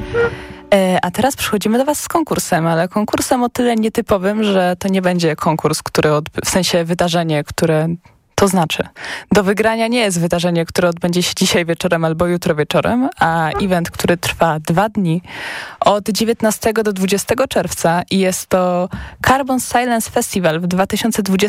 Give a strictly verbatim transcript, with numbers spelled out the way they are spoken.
A teraz przychodzimy do was z konkursem, ale konkursem o tyle nietypowym, że to nie będzie konkurs, który odby- w sensie wydarzenie, które to znaczy. Do wygrania nie jest wydarzenie, które odbędzie się dzisiaj wieczorem albo jutro wieczorem, a event, który trwa dwa dni od dziewiętnastego do dwudziestego czerwca i jest to Carbon Silence Festival w dwa tysiące dwudziestym